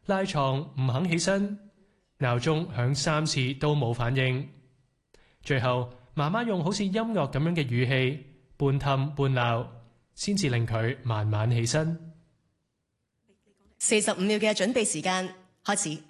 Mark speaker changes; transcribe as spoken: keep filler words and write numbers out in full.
Speaker 1: 拉床唔肯起身，鬧鐘響三次都冇反應。最後媽媽用好似音樂咁樣嘅語氣，半氹半鬧，先至令佢慢慢起身。
Speaker 2: 四十五秒嘅準備時間開始。